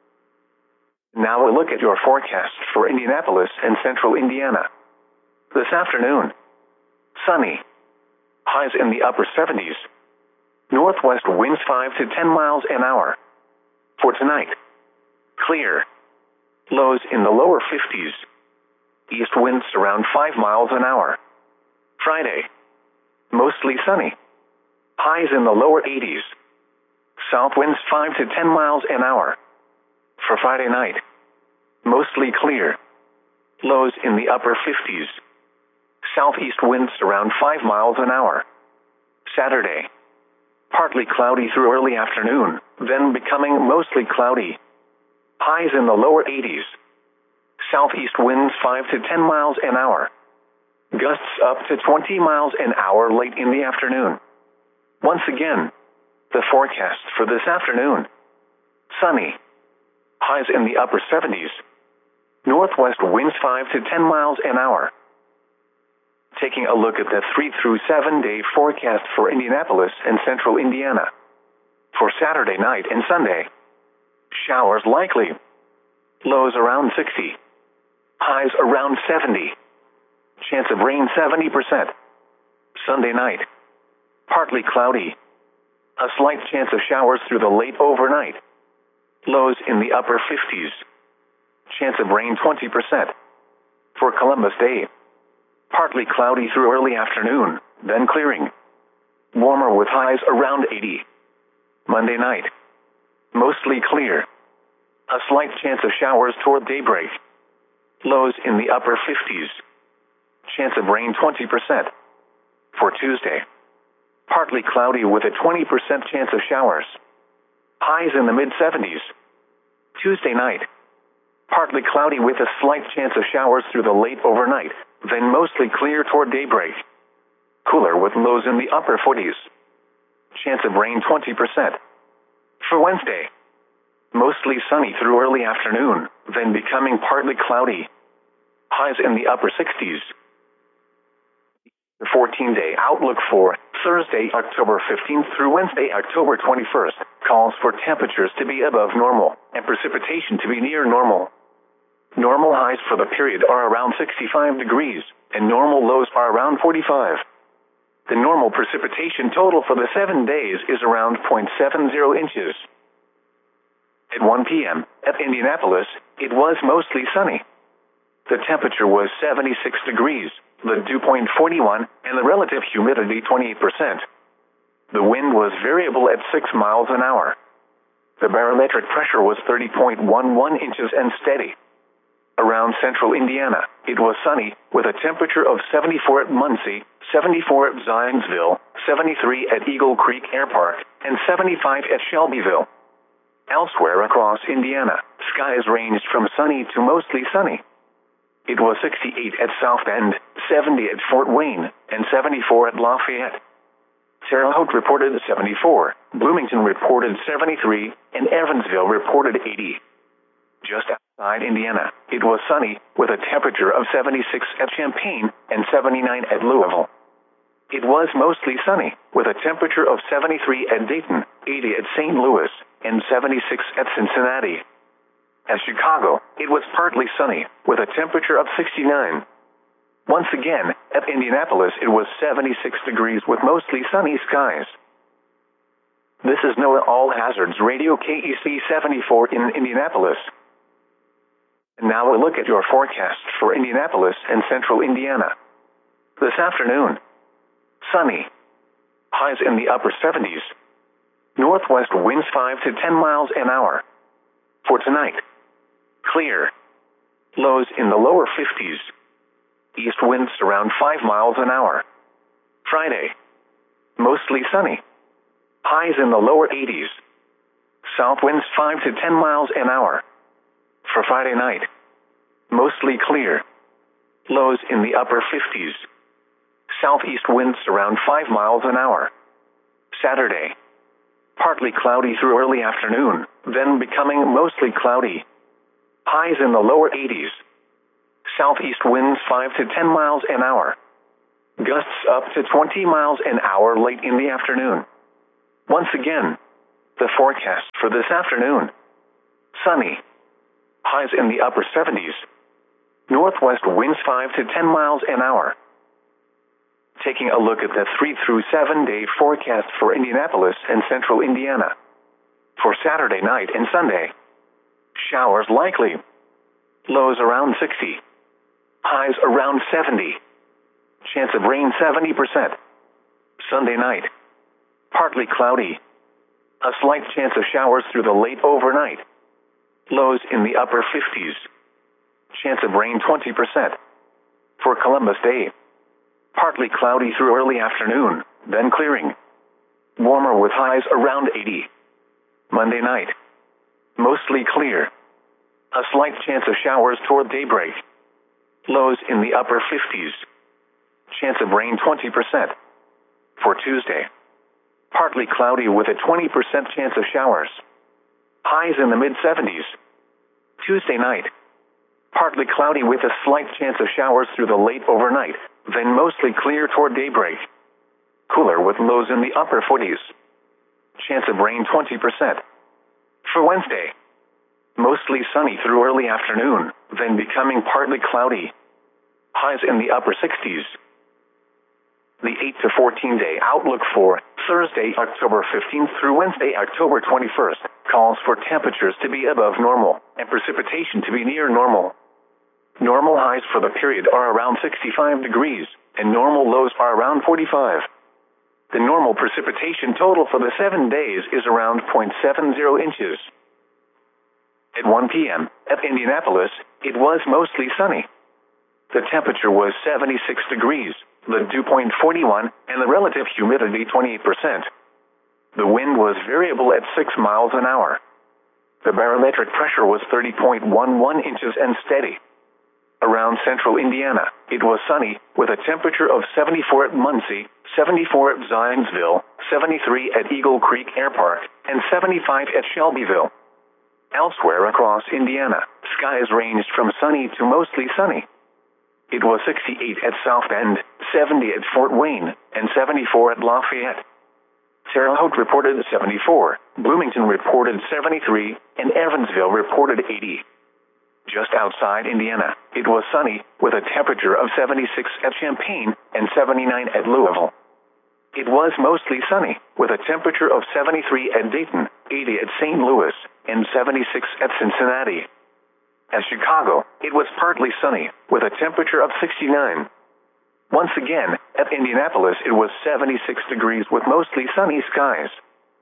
Now a look at your forecast for Indianapolis and central Indiana. This afternoon, sunny. Highs in the upper seventies. Northwest winds five to ten miles an hour. For tonight, clear. Lows in the lower fifties. East winds around five miles an hour. Friday, mostly sunny. Highs in the lower eighties. South winds five to ten miles an hour. For Friday night, mostly clear. Lows in the upper fifties. Southeast winds around five miles an hour. Saturday, partly cloudy through early afternoon, then becoming mostly cloudy. Highs in the lower eighties. Southeast winds five to ten miles an hour. Gusts up to twenty miles an hour late in the afternoon. Once again, the forecast for this afternoon. Sunny. Highs in the upper seventies. Northwest winds five to ten miles an hour. Taking a look at the three through seven day forecast for Indianapolis and central Indiana. For Saturday night and Sunday, showers likely. Lows around sixty. Highs around seventy. Chance of rain seventy percent. Sunday night, partly cloudy. A slight chance of showers through the late overnight. Lows in the upper fifties. Chance of rain twenty percent. For Columbus Day, partly cloudy through early afternoon, then clearing. Warmer with highs around eighty. Monday night, mostly clear. A slight chance of showers toward daybreak. Lows in the upper fifties. Chance of rain twenty percent. For Tuesday, partly cloudy with a twenty percent chance of showers. Highs in the mid seventies. Tuesday night, partly cloudy with a slight chance of showers through the late overnight, then mostly clear toward daybreak. Cooler with lows in the upper forties. Chance of rain twenty percent. For Wednesday, mostly sunny through early afternoon, then becoming partly cloudy. Highs in the upper sixties. The fourteen day outlook for Thursday, October fifteenth through Wednesday, October twenty-first, calls for temperatures to be above normal and precipitation to be near normal. Normal highs for the period are around sixty-five degrees, and normal lows are around forty-five. The normal precipitation total for the seven days is around zero point seven zero inches. At one p m at Indianapolis, it was mostly sunny. The temperature was seventy-six degrees, the dew point forty-one, and the relative humidity twenty-eight percent. The wind was variable at six miles an hour. The barometric pressure was thirty point one one inches and steady. Around central Indiana, it was sunny, with a temperature of seventy-four at Muncie, seventy-four at Zionsville, seventy-three at Eagle Creek Air Park, and seventy-five at Shelbyville. Elsewhere across Indiana, skies ranged from sunny to mostly sunny. It was sixty-eight at South Bend, seventy at Fort Wayne, and seventy-four at Lafayette. Terre Haute reported seventy-four, Bloomington reported seventy-three, and Evansville reported eighty. Just outside Indiana, it was sunny, with a temperature of seventy-six at Champaign and seventy-nine at Louisville. It was mostly sunny, with a temperature of seventy-three at Dayton, eighty at Saint Louis, and seventy-six at Cincinnati. At Chicago, it was partly sunny, with a temperature of sixty-nine. Once again, at Indianapolis it was seventy-six degrees with mostly sunny skies. This is NOAA All Hazards Radio K E C seventy-four in Indianapolis. And now a look at your forecast for Indianapolis and central Indiana. This afternoon, sunny. Highs in the upper seventies. Northwest winds five to ten miles an hour. For tonight, clear. Lows in the lower fifties. East winds around five miles an hour. Friday, mostly sunny. Highs in the lower eighties. South winds five to ten miles an hour. For Friday night, mostly clear. Lows in the upper fifties. Southeast winds around five miles an hour. Saturday, partly cloudy through early afternoon, then becoming mostly cloudy. Highs in the lower eighties. Southeast winds five to ten miles an hour. Gusts up to twenty miles an hour late in the afternoon. Once again, the forecast for this afternoon. Sunny. Highs in the upper seventies. Northwest winds five to ten miles an hour. Taking a look at the three through seven day forecast for Indianapolis and central Indiana. For Saturday night and Sunday. Showers likely. Lows around sixty. Highs around seventy. Chance of rain seventy percent. Sunday night. Partly cloudy. A slight chance of showers through the late overnight. Lows in the upper fifties. Chance of rain twenty percent. For Columbus Day. Partly cloudy through early afternoon, then clearing. Warmer with highs around eighty. Monday night. Mostly clear. A slight chance of showers toward daybreak. Lows in the upper fifties. Chance of rain twenty percent. For Tuesday. Partly cloudy with a twenty percent chance of showers. Highs in the mid seventies. Tuesday night. Partly cloudy with a slight chance of showers through the late overnight, then mostly clear toward daybreak. Cooler with lows in the upper forties. Chance of rain twenty percent. For Wednesday. Mostly sunny through early afternoon, then becoming partly cloudy. Highs in the upper sixties. The eight to fourteen day outlook for Thursday, October fifteenth through Wednesday, October twenty-first, calls for temperatures to be above normal and precipitation to be near normal. Normal highs for the period are around sixty-five degrees, and normal lows are around forty-five. The normal precipitation total for the seven days is around zero point seven zero inches. At one p m at Indianapolis, it was mostly sunny. The temperature was seventy-six degrees, the dew point forty-one, and the relative humidity twenty-eight percent. The wind was variable at six miles an hour. The barometric pressure was thirty point one one inches and steady. Around central Indiana, it was sunny, with a temperature of seventy-four at Muncie, seventy-four at Zionsville, seventy-three at Eagle Creek Air Park, and seventy-five at Shelbyville. Elsewhere across Indiana, skies ranged from sunny to mostly sunny. It was sixty-eight at South Bend, seventy at Fort Wayne, and seventy-four at Lafayette. Terre Haute reported seventy-four, Bloomington reported seventy-three, and Evansville reported eighty. Just outside Indiana, it was sunny, with a temperature of seventy-six at Champaign and seventy-nine at Louisville. It was mostly sunny, with a temperature of seventy-three at Dayton, eighty at Saint Louis, and seventy-six at Cincinnati. At Chicago, it was partly sunny, with a temperature of sixty-nine. Once again, at Indianapolis it was seventy-six degrees with mostly sunny skies.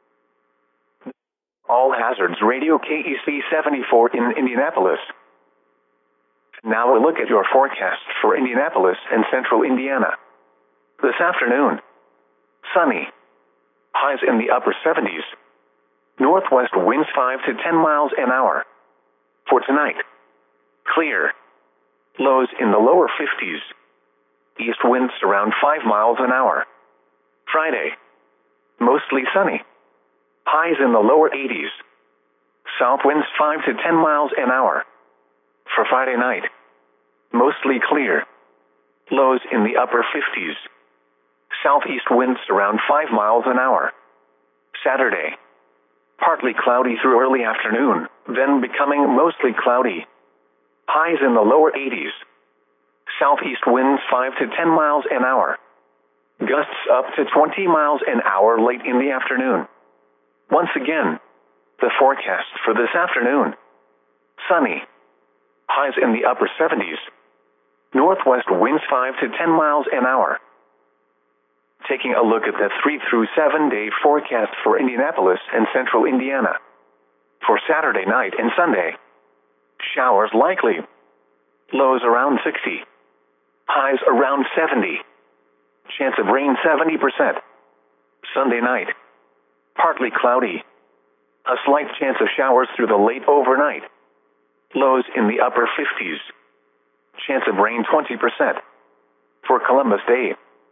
All Hazards Radio K E C seventy-four in Indianapolis. Now a look at your forecast for Indianapolis and central Indiana. This afternoon. Sunny. Highs in the upper seventies. Northwest winds five to ten miles an hour. For tonight. Clear. Lows in the lower fifties. East winds around five miles an hour. Friday. Mostly sunny. Highs in the lower eighties. South winds five to ten miles an hour. For Friday night. Mostly clear. Lows in the upper fifties. Southeast winds around five miles an hour. Saturday. Partly cloudy through early afternoon, then becoming mostly cloudy. Highs in the lower eighties. Southeast winds five to ten miles an hour. Gusts up to twenty miles an hour late in the afternoon. Once again, the forecast for this afternoon. Sunny. Highs in the upper seventies. Northwest winds five to ten miles an hour. Taking a look at the three through seven day forecast for Indianapolis and central Indiana. For Saturday night and Sunday. Showers likely. Lows around sixty. Highs around seventy. Chance of rain seventy percent. Sunday night. Partly cloudy. A slight chance of showers through the late overnight. Lows in the upper fifties. Chance of rain twenty percent. For Columbus Day.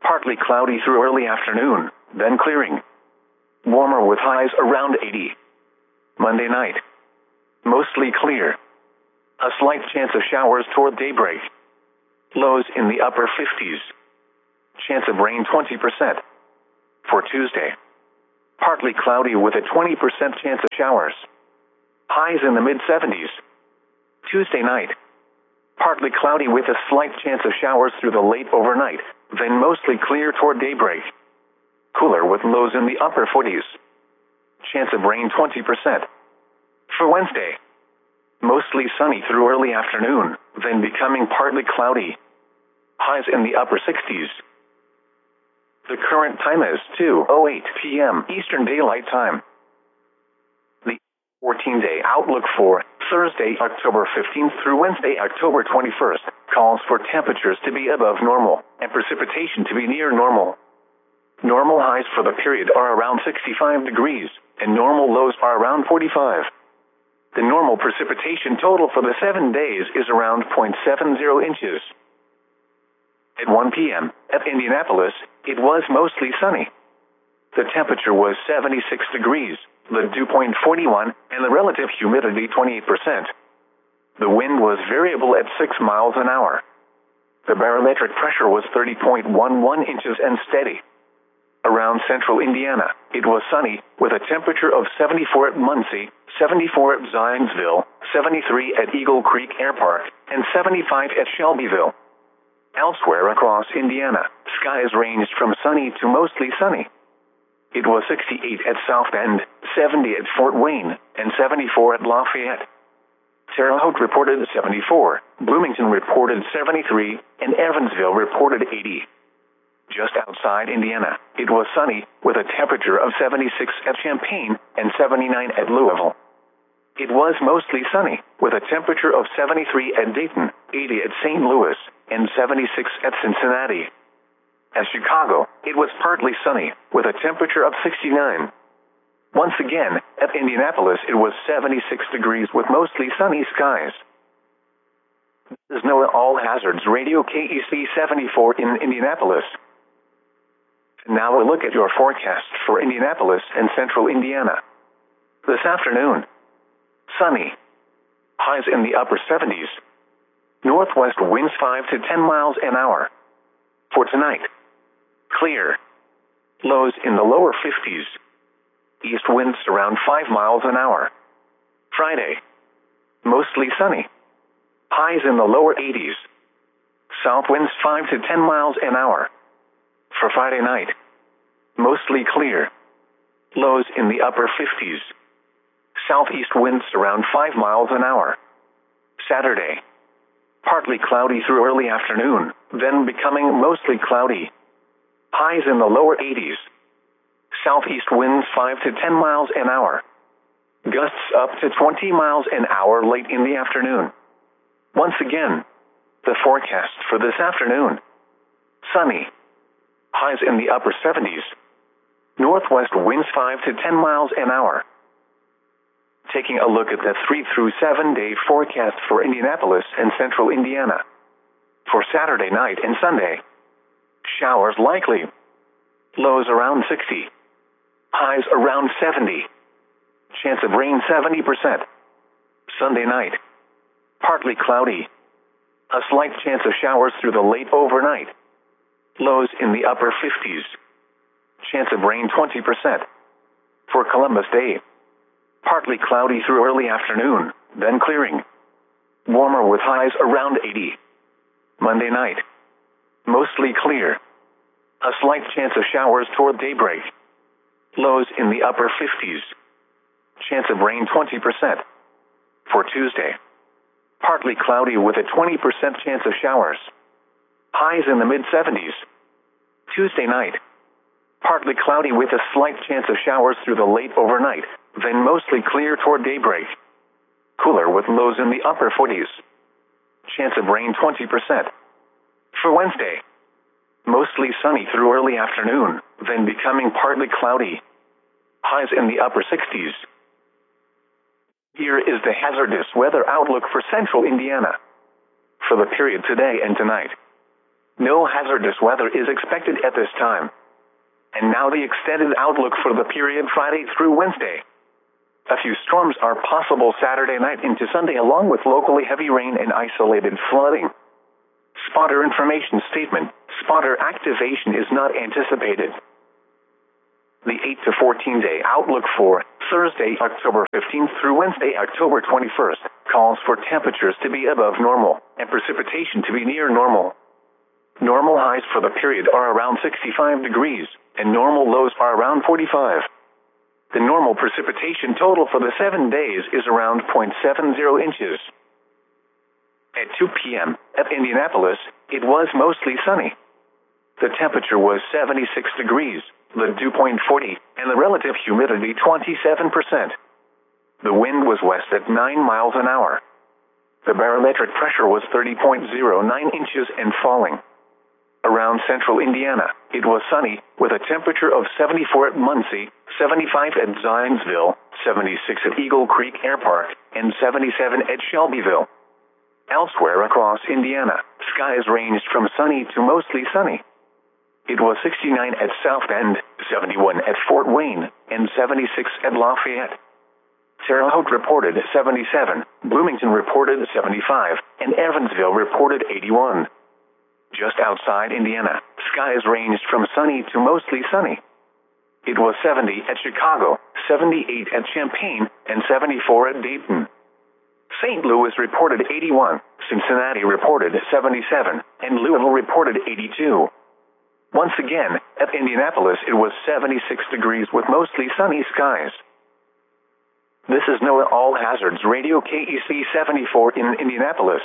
Partly cloudy through early afternoon, then clearing. Warmer with highs around eighty. Monday night. Mostly clear. A slight chance of showers toward daybreak. Lows in the upper fifties. Chance of rain twenty percent. For Tuesday. Partly cloudy with a twenty percent chance of showers. Highs in the mid seventies. Tuesday night. Partly cloudy with a slight chance of showers through the late overnight, then mostly clear toward daybreak. Cooler with lows in the upper forties. Chance of rain twenty percent. For Wednesday. Mostly sunny through early afternoon, then becoming partly cloudy. Highs in the upper sixties. The current time is two oh eight p.m. Eastern Daylight Time. The fourteen-day outlook for Thursday, October fifteenth through Wednesday, October twenty-first, calls for temperatures to be above normal and precipitation to be near normal. Normal highs for the period are around sixty-five degrees, and normal lows are around forty-five. The normal precipitation total for the seven days is around zero point seven zero inches. At one p.m., at Indianapolis, it was mostly sunny. The temperature was seventy-six degrees, the dew point forty-one, and the relative humidity twenty-eight percent. The wind was variable at six miles an hour. The barometric pressure was thirty point one one inches and steady. Around central Indiana, it was sunny, with a temperature of seventy-four at Muncie, seventy-four at Zionsville, seventy-three at Eagle Creek Air Park, and seventy-five at Shelbyville. Elsewhere across Indiana, skies ranged from sunny to mostly sunny. It was sixty-eight at South Bend, seventy at Fort Wayne, and seventy-four at Lafayette. Terre Haute reported seventy-four, Bloomington reported seventy-three, and Evansville reported eighty. Just outside Indiana, it was sunny, with a temperature of seventy-six at Champaign and seventy-nine at Louisville. It was mostly sunny, with a temperature of seventy-three at Dayton, eighty at Saint Louis, and seventy-six at Cincinnati. At Chicago, it was partly sunny, with a temperature of sixty-nine. Once again, at Indianapolis, it was seventy-six degrees with mostly sunny skies. This is NOAA All Hazards Radio K E C seventy-four in Indianapolis. Now a look at your forecast for Indianapolis and central Indiana. This afternoon. Sunny. Highs in the upper seventies. Northwest winds five to ten miles an hour. For tonight. Clear. Lows in the lower fifties. East winds around five miles an hour. Friday. Mostly sunny. Highs in the lower eighties. South winds five to ten miles an hour. For Friday night. Mostly clear. Lows in the upper fifties. Southeast winds around five miles an hour. Saturday. Partly cloudy through early afternoon, then becoming mostly cloudy. Highs in the lower eighties. Southeast winds five to ten miles an hour. Gusts up to twenty miles an hour late in the afternoon. Once again, the forecast for this afternoon. Sunny. Highs in the upper seventies. Northwest winds five to ten miles an hour. Taking a look at the three through seven day forecast for Indianapolis and central Indiana. For Saturday night and Sunday. Showers likely. Lows around sixty. Highs around seventy. Chance of rain seventy percent. Sunday night. Partly cloudy. A slight chance of showers through the late overnight. Lows in the upper fifties. Chance of rain twenty percent. For Columbus Day. Partly cloudy through early afternoon, then clearing. Warmer with highs around eighty. Monday night. Mostly clear. A slight chance of showers toward daybreak. Lows in the upper fifties. Chance of rain twenty percent. For Tuesday. Partly cloudy with a twenty percent chance of showers. Highs in the mid seventies. Tuesday night. Partly cloudy with a slight chance of showers through the late overnight, then mostly clear toward daybreak. Cooler with lows in the upper forties. Chance of rain twenty percent. For Wednesday. Mostly sunny through early afternoon, then becoming partly cloudy. Highs in the upper sixties. Here is the hazardous weather outlook for central Indiana. For the period today and tonight. No hazardous weather is expected at this time. And now the extended outlook for the period Friday through Wednesday. A few storms are possible Saturday night into Sunday, along with locally heavy rain and isolated flooding. Spotter information statement. Spotter activation is not anticipated. The eight to fourteen day outlook for Thursday, October fifteenth through Wednesday, October twenty-first, calls for temperatures to be above normal and precipitation to be near normal. Normal highs for the period are around sixty-five degrees, and normal lows are around forty-five. The normal precipitation total for the seven days is around zero point seven zero inches. At two p.m. at Indianapolis, it was mostly sunny. The temperature was seventy-six degrees, the dew point forty, and the relative humidity twenty-seven percent. The wind was west at nine miles an hour. The barometric pressure was thirty point zero nine inches and falling. Around central Indiana, it was sunny, with a temperature of seventy-four at Muncie, seventy-five at Zionsville, seventy-six at Eagle Creek Air Park, and seventy-seven at Shelbyville. Elsewhere across Indiana, skies ranged from sunny to mostly sunny. It was sixty-nine at South Bend, seventy-one at Fort Wayne, and seventy-six at Lafayette. Terre Haute reported seventy-seven, Bloomington reported seventy-five, and Evansville reported eighty-one. Just outside Indiana, skies ranged from sunny to mostly sunny. It was seventy at Chicago, seventy-eight at Champaign, and seventy-four at Dayton. Saint Louis reported eighty-one, Cincinnati reported seventy-seven, and Louisville reported eighty-two. Once again, at Indianapolis it was seventy-six degrees with mostly sunny skies. This is NOAA All Hazards Radio K E C seventy-four in Indianapolis.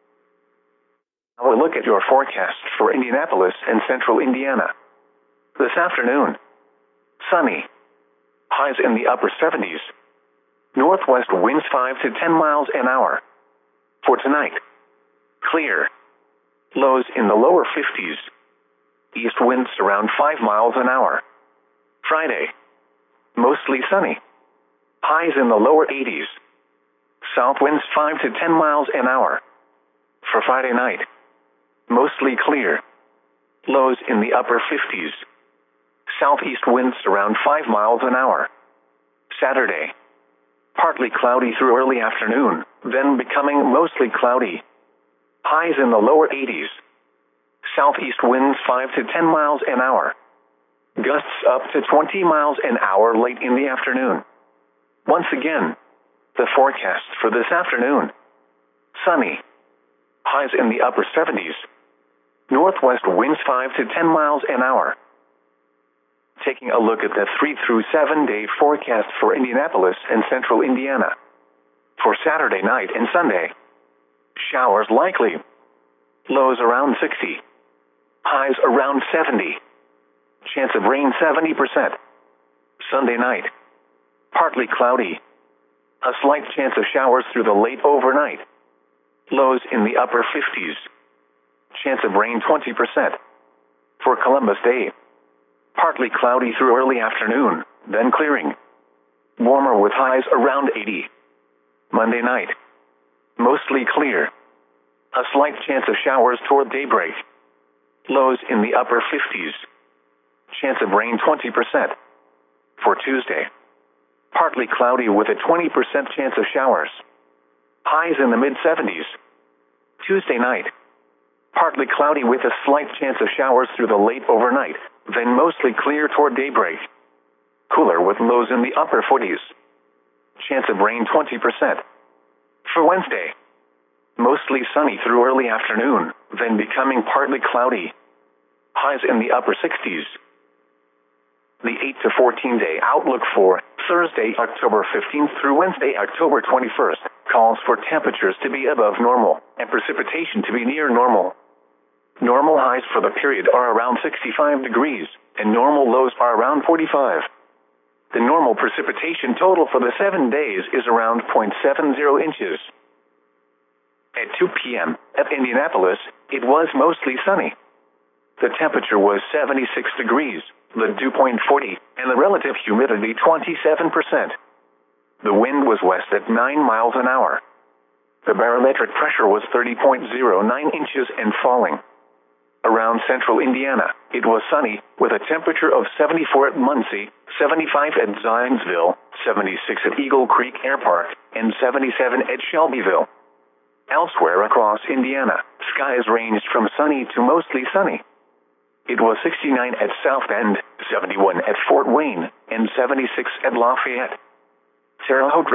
Now a look at your forecast for Indianapolis and central Indiana. This afternoon, sunny. Highs in the upper seventies. Northwest winds five to ten miles an hour. For tonight, clear. Lows in the lower fifties. East winds around five miles an hour. Friday, mostly sunny. Highs in the lower eighties. South winds five to ten miles an hour. For Friday night, mostly clear. Lows in the upper fifties. Southeast winds around five miles an hour. Saturday, partly cloudy through early afternoon, then becoming mostly cloudy. Highs in the lower eighties. Southeast winds five to ten miles an hour. Gusts up to twenty miles an hour late in the afternoon. Once again, the forecast for this afternoon. Sunny. Highs in the upper seventies. Northwest winds five to ten miles an hour. Taking a look at the three through seven day forecast for Indianapolis and central Indiana. For Saturday night and Sunday, showers likely. Lows around sixty. Highs around seventy. Chance of rain seventy percent. Sunday night, partly cloudy. A slight chance of showers through the late overnight. Lows in the upper fifties. Chance of rain twenty percent. For Columbus Day, partly cloudy through early afternoon, then clearing. Warmer with highs around eighty. Monday night, mostly clear. A slight chance of showers toward daybreak. Lows in the upper fifties. Chance of rain twenty percent. For Tuesday, partly cloudy with a twenty percent chance of showers. Highs in the mid seventies. Tuesday night, partly cloudy with a slight chance of showers through the late overnight, then mostly clear toward daybreak. Cooler with lows in the upper forties. Chance of rain twenty percent. For Wednesday, mostly sunny through early afternoon, then becoming partly cloudy. Highs in the upper sixties. The eight to fourteen day outlook for Thursday, October fifteenth through Wednesday, October twenty-first, calls for temperatures to be above normal and precipitation to be near normal. Normal highs for the period are around sixty-five degrees, and normal lows are around forty-five. The normal precipitation total for the seven days is around zero point seven zero inches. At two p.m. at Indianapolis, it was mostly sunny. The temperature was seventy-six degrees, the dew point forty, and the relative humidity twenty-seven percent. The wind was west at nine miles an hour. The barometric pressure was thirty point zero nine inches and falling. Around central Indiana, it was sunny, with a temperature of seventy-four at Muncie, seventy-five at Zionsville, seventy-six at Eagle Creek Air Park, and seventy-seven at Shelbyville. Elsewhere across Indiana, skies ranged from sunny to mostly sunny. It was sixty-nine at South Bend, seventy-one at Fort Wayne, and seventy-six at Lafayette. Terre Haute